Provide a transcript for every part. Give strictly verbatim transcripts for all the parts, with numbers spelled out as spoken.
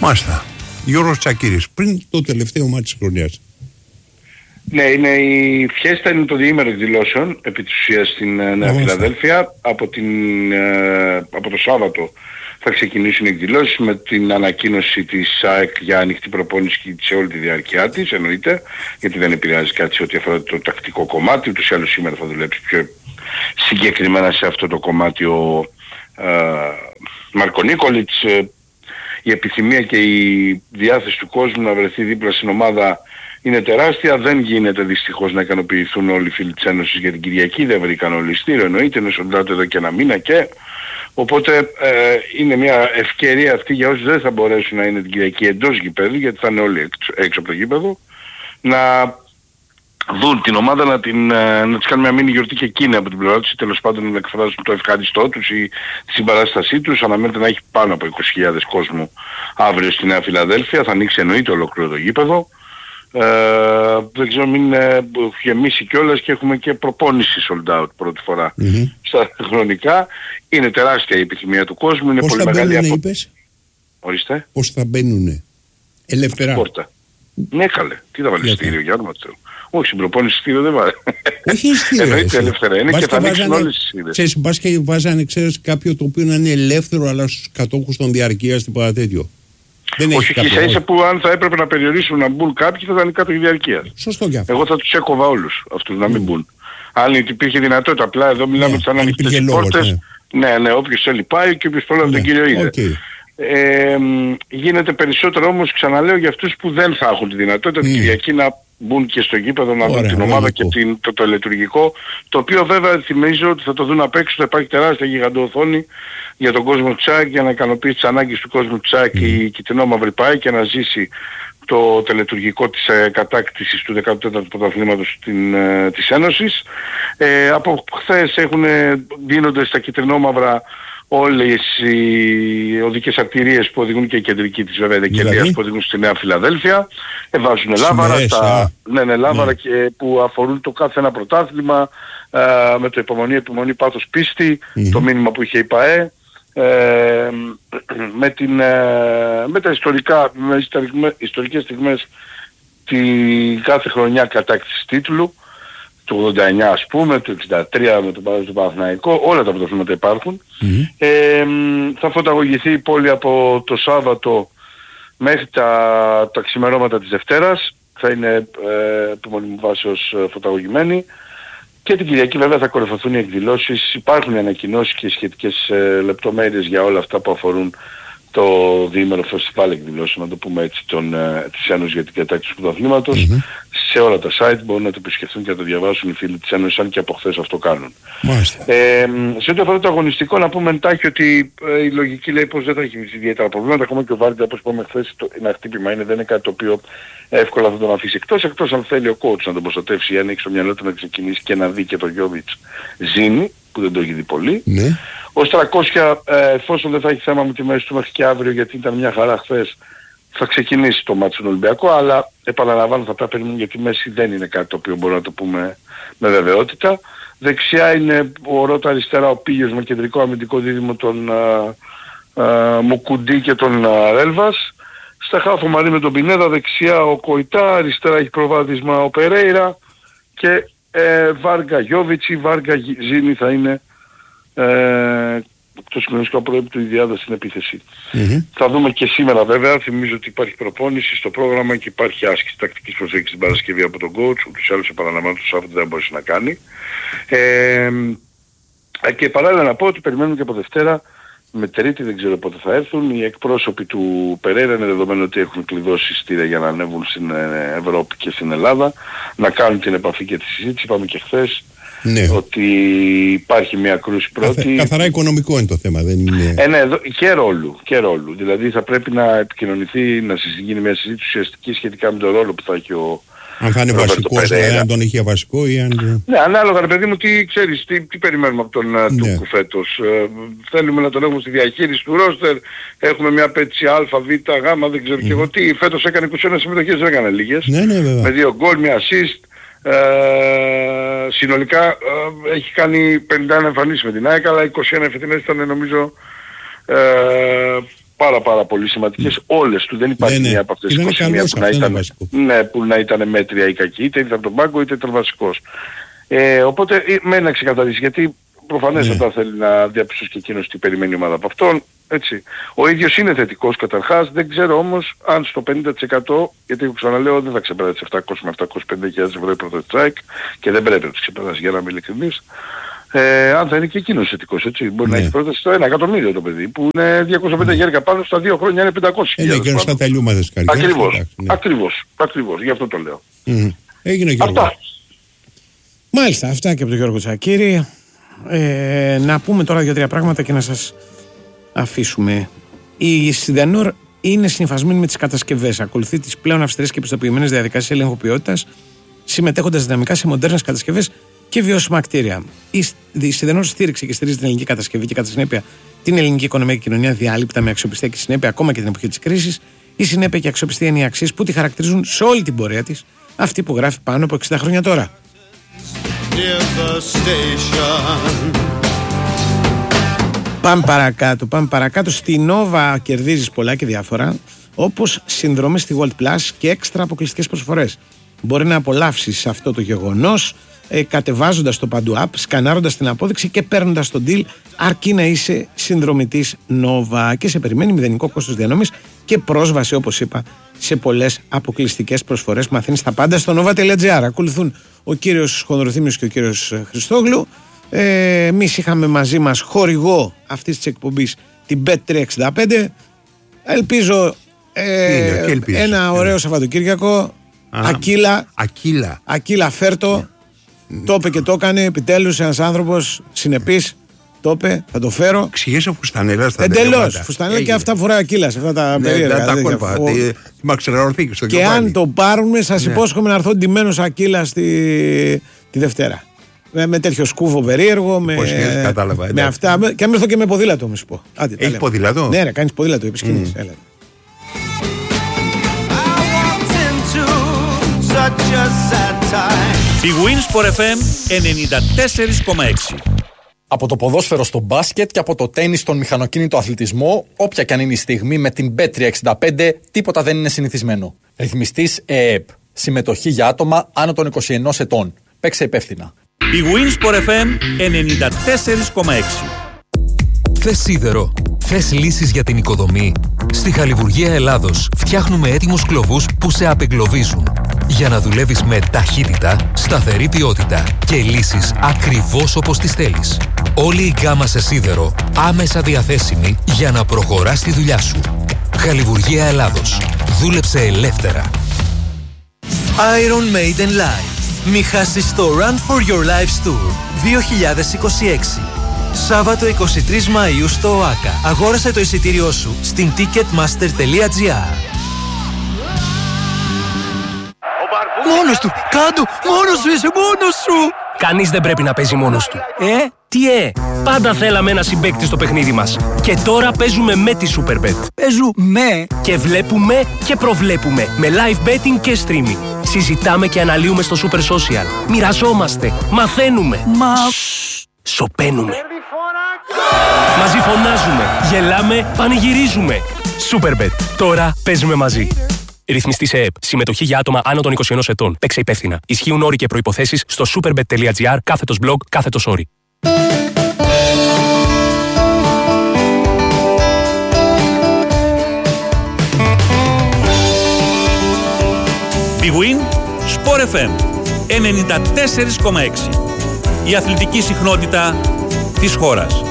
Μάλιστα. Γιώργος Τσακίρης, πριν το τελευταίο μάτι της χρονιάς. Ναι, είναι η Φιέστα, είναι το διήμερο εκδηλώσεων επί της ουσίας στην Νέα Φιλαδέλφια. Από, την, ε, από το Σάββατο θα ξεκινήσουν οι εκδηλώσεις με την ανακοίνωση της ΑΕΚ για ανοιχτή προπόνηση σε όλη τη διάρκεια της, εννοείται, γιατί δεν επηρεάζει κάτι σε ό,τι αφορά το τακτικό κομμάτι, ούτως ή άλλως σήμερα θα δουλέψει πιο συγκεκριμένα σε αυτό το κομμάτι ο ε, Μάρκο Νίκολιτς. Ε, η επιθυμία και η διάθεση του κόσμου να βρεθεί δίπλα στην ομάδα είναι τεράστια. Δεν γίνεται δυστυχώς να ικανοποιηθούν όλοι οι φίλοι της Ένωσης για την Κυριακή, δεν βρήκαν όλοι ειστήριο, εννοείται, είναι σοντάτο εδώ και ένα μήνα και οπότε ε, είναι μια ευκαιρία αυτή για όσους δεν θα μπορέσουν να είναι την Κυριακή εντός γηπέδου, γιατί θα είναι όλοι έξω, έξω από το γήπεδο, να δουν την ομάδα, να, την, να της κάνουν μια μήνυ γιορτή και εκείνη από την πλευρά τους, ή τέλος πάντων να εκφράσουν το ευχαριστώ τους ή τη συμπαράστασή τους. Αναμένεται να έχει πάνω από είκοσι χιλιάδες κόσμο αύριο στη Νέα Φιλαδέλφια, θα ανοίξει εννοείται ολόκληρο το γήπεδο. Ε, δεν ξέρω μην ε, γεμίσει κιόλας και έχουμε και προπόνηση sold out πρώτη φορά mm-hmm. στα χρονικά. Είναι τεράστια η επιθυμία του κόσμου, είναι πώς πολύ θα μεγάλη μπαίνουνε, απο... είπες? Ορίστε. Πώς θα μπαίνουνε? Ελεύθερα? Πόρτα. Ναι καλέ, τι θα βάλει εισιτήριο για όνομα του Θεού? Όχι, στην προπόνηση εισιτήριο δεν βάζει. Όχι εισιτήριο. Εννοείται ελεύθερα είναι και θα ανοίξουν όλες τις εισιτήρες. Ξέρεις, μπας και βάζανε, ξέρεις, κάποιο το οποίο να είναι ελεύθερο αλλά στους κατόχους των διαρκείας την παρατέτιο. Δεν όχι, και ίσα ίσα που αν θα έπρεπε να περιορίσουν να μπουν κάποιοι θα ήταν κάτω η διαρκεία. Σωστό κι αυτό. Εγώ θα τους έκοβα όλους αυτούς να μην μπουν. Αν υπήρχε δυνατότητα, απλά εδώ μιλάμε ναι, σαν ανοιχτές πόρτες. Ναι. ναι, ναι, όποιος θέλει πάει και όποιος πρόλαβε ναι, τον κύριο είδε. Okay. Ε, γίνεται περισσότερο όμως, ξαναλέω, για αυτούς που δεν θα έχουν τη δυνατότητα mm. την Κυριακή να μπουν και στο γήπεδο, να δουν την ομάδα και την, το, το λειτουργικό, το οποίο βέβαια θυμίζω ότι θα το δουν απ' έξω, θα υπάρχει τεράστια γιγαντοοθόνη για τον κόσμο Τσάκ, για να ικανοποιήσει τις ανάγκες του κόσμου Τσάκ mm. η Κιτρινόμαυρη ΠΑΕ και να ζήσει το τελετουργικό της ε, κατάκτησης του δέκατου τέταρτου πρωταθλήματος ε, της Ένωσης. Ε, από χθες έχουν, δίνονται στα Κιτρινόμαυρα όλες οι οδικές αρτηρίες που οδηγούν και η κεντρική της βέβαια Δεκελίας που οδηγούν στη Νέα Φιλαδέλφια. Ε, βάζουν λάβαρα, στα, ναι, ναι, λάβαρα ναι. Και που αφορούν το κάθε ένα πρωτάθλημα ε, με το υπομονή, επιμονή, πάθος, πίστη, mm-hmm. το μήνυμα που είχε η ΠΑΕ. Ε, με, την, ε, με τα ιστορικά, με ιστορικές, ιστορικές στιγμές την κάθε χρονιά κατάκτηση τίτλου, του ογδόντα εννιά ας πούμε, του εξήντα τρία με τον το Παναθηναϊκό, όλα τα πρωταθλήματα υπάρχουν. Mm-hmm. Ε, θα φωταγωγηθεί η πόλη από το Σάββατο μέχρι τα, τα ξημερώματα της Δευτέρας, θα είναι ε, επιμονή μου βάσεως φωταγωγημένη. Και την Κυριακή βέβαια θα κορυφωθούν οι εκδηλώσεις, υπάρχουν ανακοινώσεις και σχετικές ε, λεπτομέρειες για όλα αυτά που αφορούν το διήμερο φεστιβάλ εκδηλώσεων, να το πούμε έτσι, των, ε, της Ένωσης για την κατάκτηση του πρωταθλήματος. Mm-hmm. Σε όλα τα site μπορούν να το επισκεφθούν και να το διαβάσουν οι φίλοι της Ένωσης, αν και από χθες αυτό κάνουν. Ε, σε ό,τι αφορά το αγωνιστικό, να πούμε εντάχει ότι ε, η λογική λέει πως δεν θα έχει ιδιαίτερα προβλήματα. Ακόμα και ο Βάρντα, όπως είπαμε χθες, το, ένα χτύπημα είναι, δεν είναι κάτι το οποίο εύκολα θα τον αφήσει εκτός, εκτός αν θέλει ο coach να τον προστατεύσει, αν έχει στο μυαλό του να ξεκινήσει και να δει και το Γιώβιτς Ζήνη, που δεν το έχει δει πολύ. Ναι. Ο Στρακόσια, ε, εφόσον δεν θα έχει θέμα με τη μέση του μέχρι και αύριο, γιατί ήταν μια χαρά χθες, θα ξεκινήσει το μάτι στον Ολυμπιακό, αλλά επαναλαμβάνω θα πρέπει να περιμένουμε, γιατί η μέση δεν είναι κάτι το οποίο μπορούμε να το πούμε με βεβαιότητα. Δεξιά είναι ο Ρώτα, αριστερά ο Πίγιος με κεντρικό αμυντικό δίδυμο τον uh, uh, Μουκουντή και τον uh, Ρέλβας. Στα χάφο Μαρί με τον Πινέδα, δεξιά ο Κοϊτά, αριστερά έχει προβάδισμα ο Περέιρα και ε, Βάργα Γιώβιτσι, Βάργα Ζήνη θα είναι ε, το σημαντικό προέπτου η διάδοση στην επίθεση. Mm-hmm. Θα δούμε και σήμερα βέβαια, θυμίζω ότι υπάρχει προπόνηση στο πρόγραμμα και υπάρχει άσκηση τακτικής προσέγγισης την Παρασκευή από τον coach, ούτως ή άλλως επαναλαμβάνω το Σάββατο δεν μπορούσε να κάνει. Ε, και παράλληλα να πω ότι περιμένουμε και από Δευτέρα, με Τρίτη δεν ξέρω πότε θα έρθουν, οι εκπρόσωποι του Περέιρα είναι δεδομένο ότι έχουν κλειδώσει εισιτήρια για να ανέβουν στην Ευρώπη και στην Ελλάδα, να κάνουν την επαφή και τη συζήτηση, είπαμε και χθες. Ναι. Ότι υπάρχει μια κρούση πρώτη. Καθα, καθαρά οικονομικό είναι το θέμα, δεν είναι... Ε, ναι, και ρόλου, και ρόλου. Δηλαδή θα πρέπει να επικοινωνηθεί, να γίνει μια συζήτηση ουσιαστική σχετικά με τον ρόλο που θα έχει ο... Αν θα είναι βασικός, δηλαδή αν τον είχε βασικό ή αν... Ναι, ανάλογα ρε παιδί μου, τι ξέρεις, τι, τι περιμένουμε από τον ναι. Τούρκου φέτος. Ε, θέλουμε να τον έχουμε στη διαχείριση του ρόστερ, έχουμε μια πέτσι α, β, γ, δεν ξέρω mm. και εγώ τι. Φέτος έκανε είκοσι ένα συμμετοχές, δεν έκανε λίγες. Ναι, ναι, βέβαια. Με δύο γκολ, μια assist. Ε, συνολικά ε, έχει κάνει πενήντα ένα εμφανίσεις με την ΑΕΚ, αλλά είκοσι ένα φετινές ήταν νομίζω ε, πάρα πάρα πολύ σημαντικές, mm. όλες του, δεν υπάρχει ναι, ναι. μία από αυτές τις είκοσι μία που να, ήταν, ναι, που να ήταν μέτρια ή κακή, είτε ήταν από τον πάγκο είτε ήταν βασικός. Ε, οπότε μένει να ξεκαθαρίσει, γιατί προφανέστατα ναι. θέλει να διαπιστώσει και εκείνος τι περιμένει η ομάδα από αυτόν. Έτσι. Ο ίδιος είναι θετικός καταρχάς, δεν ξέρω όμως αν στο πενήντα τοις εκατό, γιατί εγώ ξαναλέω δεν θα ξεπεράσει επτακόσιες με επτακόσιες πενήντα χιλιάδες ευρώ η πρώτο strike και δεν πρέπει να τους ξεπεράσει για να είμαι ειλικρινής. Ε, αν θα είναι και εκείνος θετικός, έτσι. Μπορεί ναι. να έχει πρόταση στο ένα εκατομμύριο το παιδί, που είναι διακόσια πενήντα χιλιάδες πάνω στα δύο χρόνια είναι πεντακόσιες χιλιάδες. Είναι και στα τελειούμαδες καριέρας. Ακριβώς, εντάξει, ναι. ακριβώς, ακριβώς, γι' αυτό το λέω. Mm. Έγινε και αυτά. Μάλιστα, αυτά και από τον Γιώργο Τσακίρη. Ε, να πούμε τώρα δύο-τρία πράγματα και να σας αφήσουμε. Η Σιδενόρ είναι συνυφασμένη με τις κατασκευές. Ακολουθεί τις πλέον αυστηρές και επιστοποιημένες διαδικασίες ελέγχου ποιότητας, συμμετέχοντας δυναμικά σε μοντέρνες κατασκευές και βιώσιμα κτίρια. Η Σιδενόρ στήριξε και στηρίζει την ελληνική κατασκευή και κατά συνέπεια την ελληνική οικονομία και κοινωνία διάλειπτα με αξιοπιστία και συνέπεια ακόμα και την εποχή της κρίσης. Η συνέπεια και η αξιοπιστία είναι οι αξίες που τη χαρακτηρίζουν σε όλη την πορεία της, αυτή που γράφει πάνω από εξήντα χρόνια τώρα. Πάμε παρακάτω, πάμε παρακάτω. Στη Nova κερδίζεις πολλά και διάφορα, όπως συνδρομές στη Gold Plus και έξτρα αποκλειστικές προσφορές. Μπορεί να απολαύσεις αυτό το γεγονός ε, κατεβάζοντας το Παντού App, σκανάροντας την απόδειξη και παίρνοντας τον deal, αρκεί να είσαι συνδρομητής Nova και σε περιμένει μηδενικό κόστος διανομής και πρόσβαση, όπως είπα, σε πολλές αποκλειστικές προσφορές. Μαθαίνεις τα πάντα στο nova τελεία gr. Ακολουθούν ο κύριος Χονδροθύμιος και ο κύριος Χριστόγλου. Ε, εμείς είχαμε μαζί μας χορηγό αυτής της εκπομπής την μπετ τριακόσια εξήντα πέντε. Ελπίζω ε, ελπίζω. ένα ωραίο Σαββατοκύριακο. Α, Ακύλα, Ακύλα. Ακύλα φέρτο. Ναι. Το είπε και το έκανε επιτέλους ένας άνθρωπος συνεπής. Το είπε, θα το φέρω. Ξηγέσαι φουστανέλα στα εντελώς. Φουστανέλα Έγινε. Και αυτά φοράει Ακύλα σε αυτά τα ναι, περίεργα. Τα κόλπα. Μαξιλαρωθήκη στο και αν το πάρουμε, σας ναι. υπόσχομαι να έρθω ντυμένος Ακύλα στη... τη Δευτέρα. Με, με τέτοιο σκούφο περίεργο. Με, Πώς, κατάλαβα, με αυτά. Και αν έρθω και με ποδήλατο, μου σου πω. Άντε, έχει ποδήλατο. Ναι, ρε, κάνεις ποδήλατο επί σκηνής. Mm. Η Winsport εφ εμ ενενήντα τέσσερα κόμμα έξι. Από το ποδόσφαιρο στο μπάσκετ και από το τένις στον μηχανοκίνητο αθλητισμό, όποια και αν είναι η στιγμή, με την μπετ τριακόσια εξήντα πέντε τίποτα δεν είναι συνηθισμένο. Ρυθμιστής ΕΕΠ. Συμμετοχή για άτομα άνω των είκοσι ένα ετών. Παίξε υπεύθυνα. Η Winsport εφ εμ ενενήντα τέσσερα κόμμα έξι. Θες σίδερο? Θες λύσεις για την οικοδομή? Στη Χαλιβουργία Ελλάδος φτιάχνουμε έτοιμους κλωβούς που σε απεγκλωβίζουν. Για να δουλεύεις με ταχύτητα, σταθερή ποιότητα και λύσεις ακριβώς όπως τις θέλεις. Όλη η γκάμα σε σίδερο άμεσα διαθέσιμη για να προχωράς τη δουλειά σου. Χαλιβουργία Ελλάδος. Δούλεψε ελεύθερα. Iron Maiden Live. Μη χάσεις το Run for Your Lives Tour δύο χιλιάδες είκοσι έξι. Σάββατο εικοστή τρίτη Μαΐου στο ΟΑΚΑ. Αγόρασε το εισιτήριό σου στην ticketmaster τελεία gr. Μόνος του! Κάντο! Μόνος σου είσαι! Μόνος σου! Κανείς δεν πρέπει να παίζει μόνος του. Ε, τι ε! Πάντα θέλαμε ένα συμπαίκτη στο παιχνίδι μας. Και τώρα παίζουμε με τη Superbet. Παίζουμε! Και βλέπουμε και προβλέπουμε. Με live betting και streaming. Συζητάμε και αναλύουμε στο Super Social. Μοιραζόμαστε. Μαθαίνουμε. Μα... Σοπαίνουμε. Μαζί φωνάζουμε. Γελάμε. Πανηγυρίζουμε. Superbet. Τώρα παίζουμε μαζί. Ρυθμιστή σε ΕΕΠ. Συμμετοχή για άτομα άνω των είκοσι ένα ετών. Παίξε υπεύθυνα. Ισχύουν όροι και προϋποθέσεις στο superbet τελεία gr κάθετος blog κάθετος όροι. Big Win Sport εφ εμ ενενήντα τέσσερα κόμμα έξι. Η αθλητική συχνότητα της χώρας.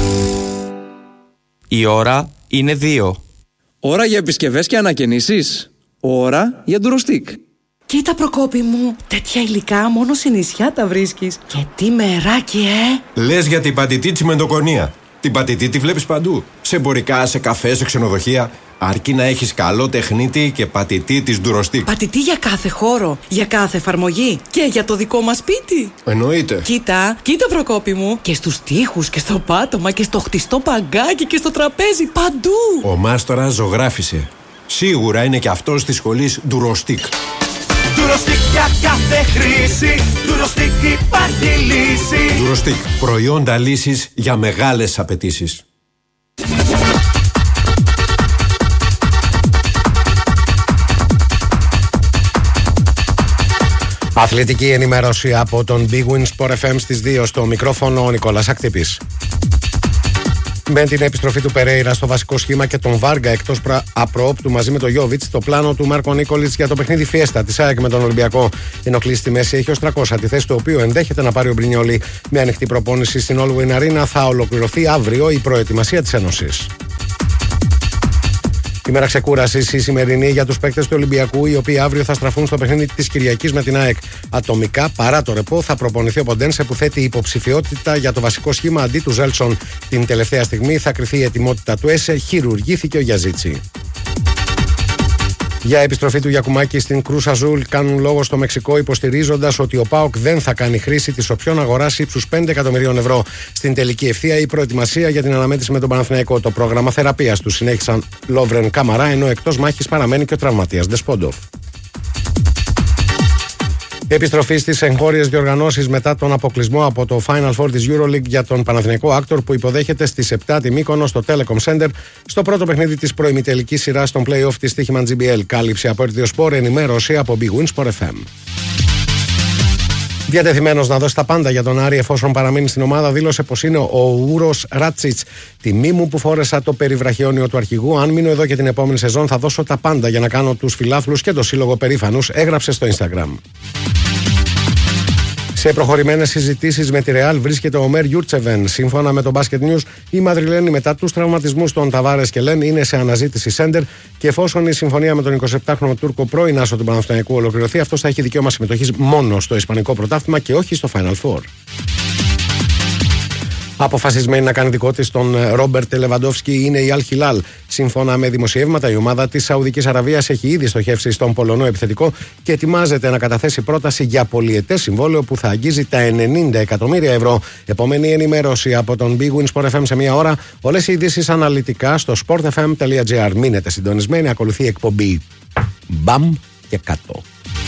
Η ώρα είναι δύο. Ώρα για επισκευές και ανακαινήσεις. Ώρα για ντουροστίκ. Κοίτα Προκόπη μου, τέτοια υλικά μόνο σε νησιά τα βρίσκεις. Και τι μεράκι, ε! Λες για την πατητή τσιμεντοκονία. Την πατητή τη βλέπεις παντού. Σε εμπορικά, σε καφέ, σε ξενοδοχεία. Αρκεί να έχεις καλό τεχνίτη και πατητή της ντουροστίκ. Πατητή για κάθε χώρο, για κάθε εφαρμογή και για το δικό μας σπίτι. Εννοείται. Κοίτα, κοίτα Προκόπη μου. Και στους τοίχους και στο πάτωμα και στο χτιστό παγκάκι και στο τραπέζι, παντού. Ο μάστορας ζωγράφισε. Σίγουρα είναι και αυτός της σχολής ντουροστίκ. Ντουροστίκ για κάθε χρήση. Ντουροστίκ υπάρχει λύση. Ντουροστίκ. Προϊόντα λύσης για μεγάλες απαιτήσεις. Αθλητική ενημέρωση από τον Big Win Sport εφ εμ στις δύο, στο μικρόφωνο ο Νικόλας Ακτύπης. Με την επιστροφή του Περέιρα στο βασικό σχήμα και τον Βάργα εκτός απροόπτου μαζί με τον Γιόβιτς, το πλάνο του Μάρκο Νίκολιτς για το παιχνίδι Φιέστα της ΑΕΚ με τον Ολυμπιακό ενοχλεί στη μέση έχει ως τριακόσια, τη θέση του οποίου ενδέχεται να πάρει ο Μπρινιόλι. Με ανοιχτή προπόνηση στην All Win Arena θα ολοκληρωθεί αύριο η προετοιμασία της Ένωσης. Ημέρα ξεκούρασης η σημερινή για τους παίκτες του Ολυμπιακού, οι οποίοι αύριο θα στραφούν στο παιχνίδι της Κυριακής με την ΑΕΚ. Ατομικά, παρά το ρεπό, θα προπονηθεί ο Ποντένσε που θέτει υποψηφιότητα για το βασικό σχήμα αντί του Ζέλσον. Την τελευταία στιγμή θα κριθεί η ετοιμότητα του ΕΣΕ, χειρουργήθηκε ο Γιαζίτσι. Για επιστροφή του Γιακουμάκη στην Κρούς Αζούλ κάνουν λόγο στο Μεξικό, υποστηρίζοντας ότι ο ΠΑΟΚ δεν θα κάνει χρήση της οπιών αγοράς ύψους πέντε εκατομμυρίων ευρώ. Στην τελική ευθεία η προετοιμασία για την αναμέτρηση με τον Παναθηναϊκό. Το πρόγραμμα θεραπείας του συνέχισαν Λόβρεν Καμαρά, ενώ εκτός μάχης παραμένει και ο τραυματίας Ντεσπόντοφ. Επιστροφή στις εγχώριες διοργανώσεις μετά τον αποκλεισμό από το Final Four της EuroLeague για τον Παναθηναϊκό Άκτορ που υποδέχεται στις επτά τη Μύκονο στο Telecom Center στο πρώτο παιχνίδι της προημιτελικής σειράς των play-off της Τύχημαν τζι μπι ελ. Κάλυψη από Ερτιο Sport, ενημέρωση από Big Win Sport εφ εμ. Διατεθειμένος να δώσει τα πάντα για τον Άρη εφόσον παραμείνει στην ομάδα, δήλωσε πως είναι ο Ούρος Ράτσιτς. Τιμή μου που φόρεσα το περιβραχιόνιο του αρχηγού. Αν μείνω εδώ και την επόμενη σεζόν, θα δώσω τα πάντα για να κάνω τους φιλάθλους και το σύλλογο περήφανους, έγραψε στο Instagram. Σε προχωρημένες συζητήσεις με τη Ρεάλ βρίσκεται ο Ομέρ Γιούρτσεβεν. Σύμφωνα με το Basket News, οι Μαδριλένοι μετά τους τραυματισμούς των Ταβάρες και Λεν είναι σε αναζήτηση σέντερ και εφόσον η συμφωνία με τον εικοσιεπτάχρονο Τούρκο πρώην άσο του Παναθηναϊκού ολοκληρωθεί, αυτός θα έχει δικαίωμα συμμετοχής μόνο στο Ισπανικό Πρωτάθλημα και όχι στο Final Four. Αποφασισμένη να κάνει δικό της τον Ρόμπερτ Λεβαντόφσκι είναι η Αλ Χιλάλ. Σύμφωνα με δημοσιεύματα, η ομάδα της Σαουδικής Αραβίας έχει ήδη στοχεύσει στον Πολωνό επιθετικό και ετοιμάζεται να καταθέσει πρόταση για πολυετές συμβόλαιο που θα αγγίζει τα ενενήντα εκατομμύρια ευρώ. Επόμενη ενημέρωση από τον Big Win Sport εφ εμ σε μία ώρα. Όλες οι ειδήσεις αναλυτικά στο sport f m dot g r. Μείνετε συντονισμένοι, ακολουθεί η εκπομπή Μπαμ και κάτω.